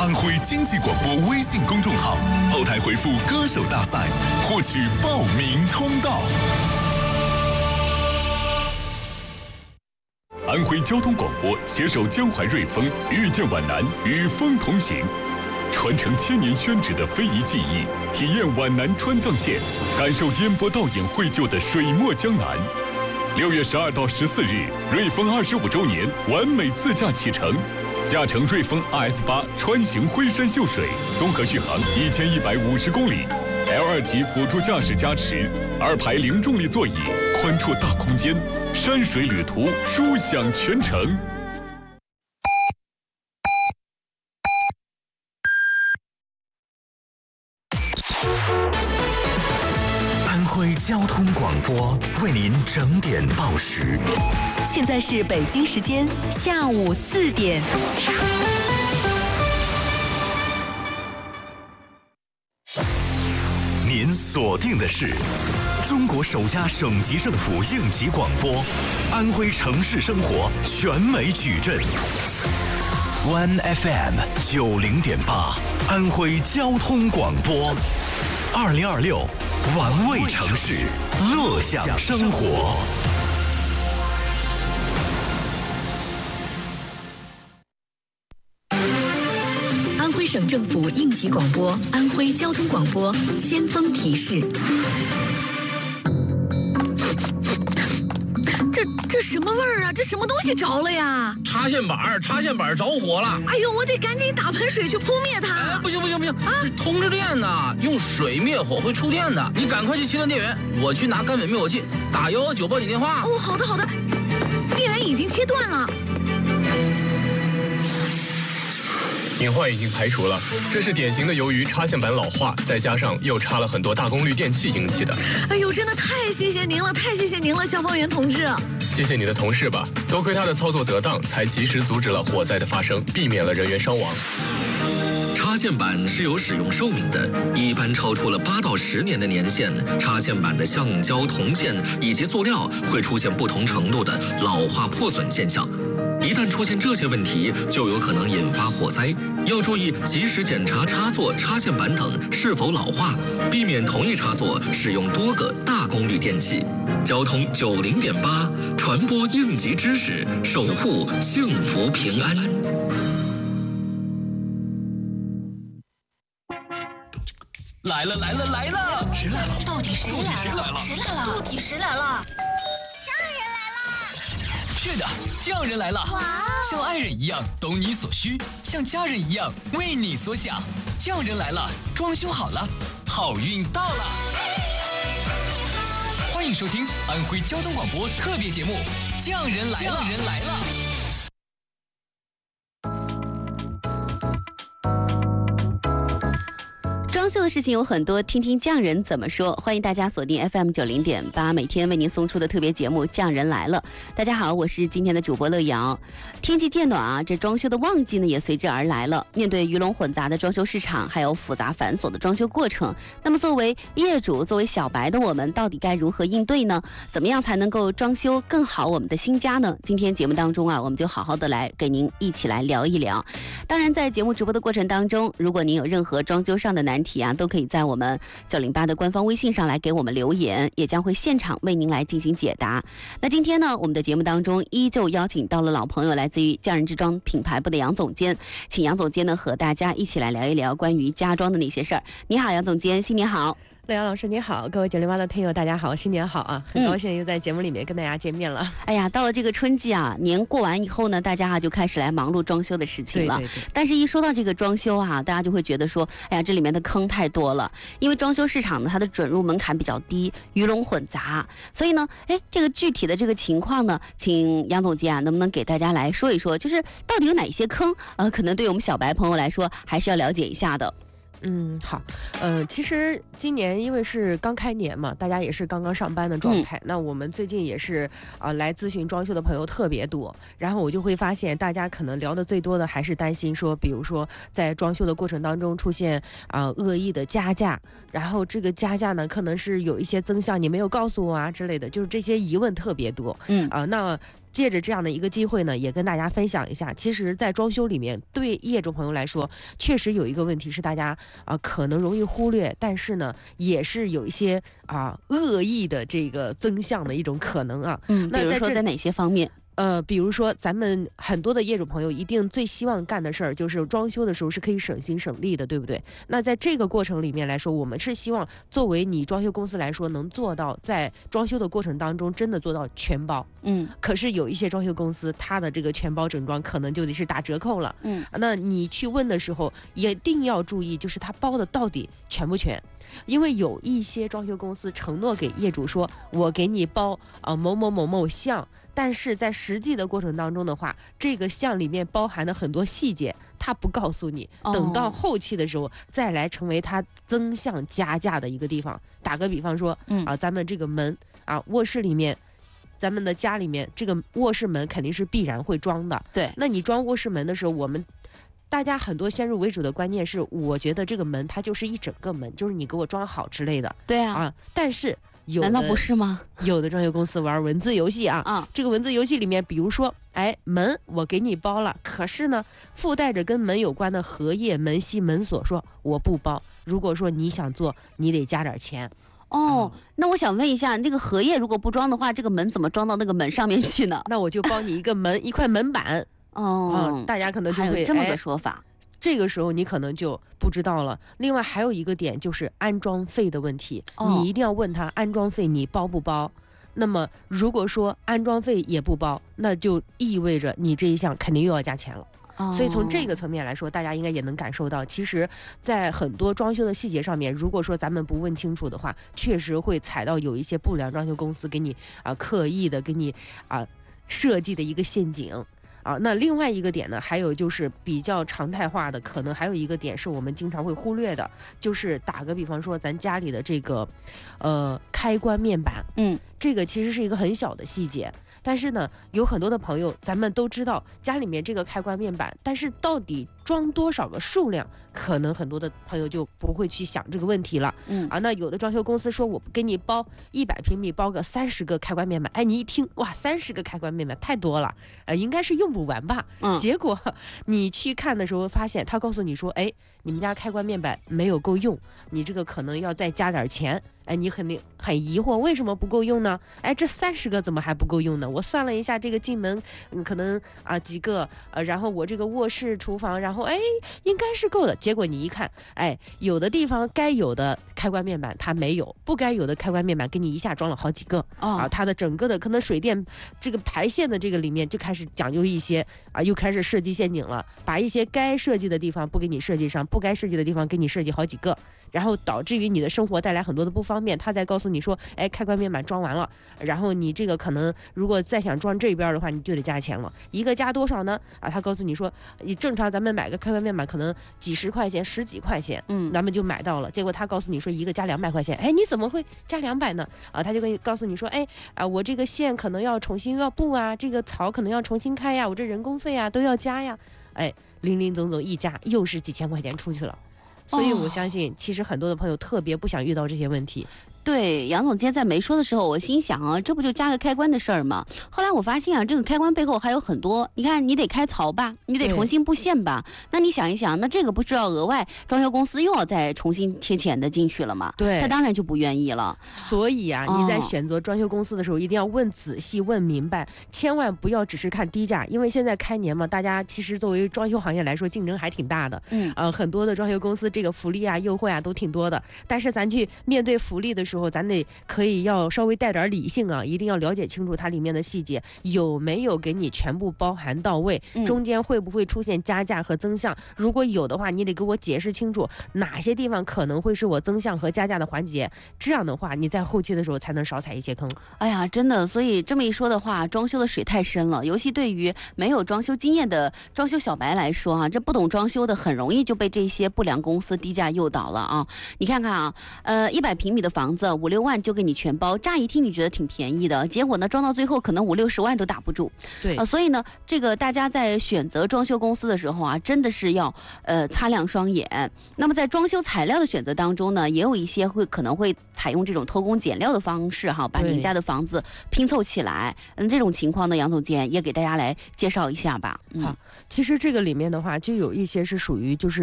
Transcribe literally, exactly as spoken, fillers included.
安徽经济广播微信公众号，后台回复“歌手大赛”获取报名通道。安徽交通广播携手江淮瑞丰，遇见皖南，与风同行，传承千年宣纸的非遗技艺，体验皖南川藏线，感受烟波倒影绘就的水墨江南。六月十二到十四日，瑞丰二十五周年完美自驾启程。驾乘瑞丰 R F 八川行徽山秀水，综合续航一千一百五十公里 ，L 二级辅助驾驶加持，二排零重力座椅，宽绰大空间，山水旅途舒享全程。 安徽交通广播为您整点报时。 现在是北京时间下午四点。 您锁定的是中国首家省级政府应急广播，安徽城市生活全美矩阵。One F M 九零点八，安徽交通广播，二零二六。玩味城市，乐享生活。 安徽省政府应急广播，安徽交通广播先锋提示。这这什么味儿啊？这什么东西着了呀？ 插线板，插线板着火了！ 哎呦，我得赶紧打盆水去扑灭它！ 哎，不行不行不行啊！是通着电的，用水灭火会触电的。你赶快去切断电源，我去拿干粉灭火器，打幺幺九报警电话。 哦，好的好的，电源已经切断了。 隐患已经排除了，这是典型的由于插线板老化，再加上又插了很多大功率电器引起的。 哎呦，真的太谢谢您了，太谢谢您了，消防员同志。 谢谢你的同事吧，多亏他的操作得当，才及时阻止了火灾的发生，避免了人员伤亡。 插线板是有使用寿命的，一般超出了八到十年的年限，插线板的橡胶、铜线以及塑料会出现不同程度的老化破损现象。一旦出现这些问题，就有可能引发火灾。要注意及时检查插座、插线板等是否老化，避免同一插座使用多个大功率电器。交通九零点八，传播应急知识，守护幸福平安。 来了来了来了！ 谁来了？ 到底谁来了？ 谁来了？ 谁来了？到底谁来了？ 是的，匠人来了！哇哦！像爱人一样懂你所需，像家人一样为你所想。匠人来了，装修好了，好运到了！欢迎收听安徽交通广播特别节目《匠人来了》。匠人来了。 装修的事情有很多，听听匠人怎么说。欢迎大家锁定 F M 九零点八，每天为您送出的特别节目《匠人来了》。大家好，我是今天的主播乐瑶。天气渐暖啊，这装修的旺季呢也随之而来了。面对鱼龙混杂的装修市场，还有复杂繁琐的装修过程，那么作为业主，作为小白的我们，到底该如何应对呢？怎么样才能够装修更好我们的新家呢？今天节目当中啊，我们就好好的来给您一起来聊一聊。当然，在节目直播的过程当中，如果您有任何装修上的难题啊，都可以在我们九零八的官方微信上来给我们留言，也将会现场为您来进行解答。那今天呢，我们的节目当中依旧邀请到了老朋友，来自于匠人之装品牌部的杨总监，请杨总监呢和大家一起来聊一聊关于家装的那些事儿。你好，杨总监，新年好。 乐瑶老师你好，各位九零八的听友大家好，新年好啊！很高兴又在节目里面跟大家见面了。 嗯、哎呀，到了这个春季啊，年过完以后呢，大家啊就开始来忙碌装修的事情了。 对对对。 但是，一说到这个装修啊，大家就会觉得说，哎呀，这里面的坑太多了。因为装修市场呢，它的准入门槛比较低，鱼龙混杂，所以呢，哎，这个具体的这个情况呢，请杨总监啊，能不能给大家来说一说，就是到底有哪些坑？呃，可能对我们小白朋友来说，还是要了解一下的。 嗯，好，呃，其实今年因为是刚开年嘛，大家也是刚刚上班的状态。嗯、那我们最近也是啊、呃，来咨询装修的朋友特别多，然后我就会发现，大家可能聊的最多的还是担心说，比如说在装修的过程当中出现啊、呃、恶意的加价，然后这个加价呢，可能是有一些增项你没有告诉我啊之类的，就是这些疑问特别多。 嗯啊、呃，那。 借着这样的一个机会呢，也跟大家分享一下，其实在装修里面对业主朋友来说确实有一个问题是大家啊、呃、可能容易忽略，但是呢也是有一些啊、呃、恶意的这个增项的一种可能啊。 嗯，比如说在哪些方面？ 呃，比如说咱们很多的业主朋友一定最希望干的事儿就是装修的时候是可以省心省力的，对不对？那在这个过程里面来说，我们是希望作为你装修公司来说，能做到在装修的过程当中真的做到全包。 嗯， 可是有一些装修公司，它的这个全包整装可能就得是打折扣了。 嗯， 那你去问的时候，一定要注意，就是它包的到底全不全。因为有一些装修公司承诺给业主说，我给你包啊、呃、某某某某项，但是在实际的过程当中的话，这个项里面包含的很多细节，他不告诉你，等到后期的时候、哦、再来成为他增项加价的一个地方。打个比方说， 嗯啊，咱们这个门啊，卧室里面。咱们的家里面这个卧室门肯定是必然会装的， 对。 那你装卧室门的时候，我们大家很多先入为主的观念是，我觉得这个门它就是一整个门，就是你给我装好之类的。 对啊， 啊，但是有的难道不是吗？ 有的装修公司玩文字游戏啊， 啊， 这个文字游戏里面，比如说，哎，门我给你包了，可是呢，附带着跟门有关的荷叶、门隙、门锁，说我不包。如果说你想做，你得加点钱。 哦，那我想问一下，那个荷叶如果不装的话，这个门怎么装到那个门上面去呢？ 那我就包你一个门，一块门板。 哦、 嗯，大家可能就会还有这么个说法、 哎。这个时候你可能就不知道了。另外还有一个点就是安装费的问题， 哦、 你一定要问他安装费你包不包。那么如果说安装费也不包，那就意味着你这一项肯定又要加钱了。所以从这个层面来说，大家应该也能感受到，其实在很多装修的细节上面，如果说咱们不问清楚的话，确实会踩到有一些不良装修公司给你啊、呃、刻意的给你啊、呃、设计的一个陷阱啊。那另外一个点呢，还有就是比较常态化的，可能还有一个点是我们经常会忽略的，就是打个比方说咱家里的这个呃开关面板， 嗯， 这个其实是一个很小的细节。但是呢，有很多的朋友，咱们都知道家里面这个开关面板，但是到底装多少个数量，可能很多的朋友就不会去想这个问题了。 嗯啊，那有的装修公司说我给你包一百平米，包个三十个开关面板，哎，你一听哇，三十个开关面板太多了，呃，应该是用不完吧？ 嗯， 结果你去看的时候，发现他告诉你说，哎，你们家开关面板没有够用，你这个可能要再加点钱。哎，你肯定很疑惑，为什么不够用呢？哎，这三十个怎么还不够用呢？我算了一下，这个进门，嗯，可能啊几个，呃，然后我这个卧室、厨房，然后哎，应该是够的。结果你一看，哎，有的地方该有的开关面板它没有，不该有的开关面板给你一下装了好几个、 哦、 啊，它的整个的可能水电这个排线的这个里面就开始讲究一些啊，又开始设计陷阱了，把一些该设计的地方不给你设计上，不该设计的地方给你设计好几个，然后导致于你的生活带来很多的不方便。他再告诉你说，哎，开关面板装完了，然后你这个可能如果再想装这边的话，你就得加钱了。一个加多少呢？啊，他告诉你说，你正常咱们买个开关面板可能几十块钱、十几块钱， 嗯， 咱们就买到了。结果他告诉你说一个加两百块钱，哎，你怎么会加两百呢？啊，他就跟你告诉你说，哎啊，我这个线可能要重新要布啊，这个槽可能要重新开呀，我这人工费啊都要加呀，哎，零零总总一加又是几千块钱出去了。所以我相信，其实很多的朋友特别不想遇到这些问题。 对，杨总监在没说的时候，我心想啊，这不就加个开关的事儿吗？后来我发现啊，这个开关背后还有很多，你看你得开槽吧，你得重新布线吧，那你想一想，那这个不是要额外装修公司又要再重新贴钱的进去了吗？ 对， 他当然就不愿意了。 所以啊，你在选择装修公司的时候，一定要问仔细、问明白，千万不要只是看低价，因为现在开年嘛，大家其实作为装修行业来说，竞争还挺大的。 嗯， 呃，很多的装修公司这个福利啊、优惠啊都挺多的，但是咱去面对福利的时候，咱得可以要稍微带点理性啊，一定要了解清楚它里面的细节有没有给你全部包含到位， 嗯、 中间会不会出现加价和增项，如果有的话，你得给我解释清楚哪些地方可能会是我增项和加价的环节，这样的话你在后期的时候才能少踩一些坑。 哎呀，真的，所以这么一说的话，装修的水太深了，尤其对于没有装修经验的装修小白来说啊，这不懂装修的很容易就被这些不良公司低价诱导了啊。你看看啊，呃，一百平米的房子子五六万就给你全包，乍一听你觉得挺便宜的，结果呢装到最后可能五六十万都打不住。 对， 呃，所以呢，这个大家在选择装修公司的时候啊，真的是要呃擦亮双眼。那么在装修材料的选择当中呢，也有一些会可能会采用这种偷工减料的方式哈，把您家的房子拼凑起来。嗯，这种情况呢，杨总监也给大家来介绍一下吧。嗯、 好，其实这个里面的话，就有一些是属于就是。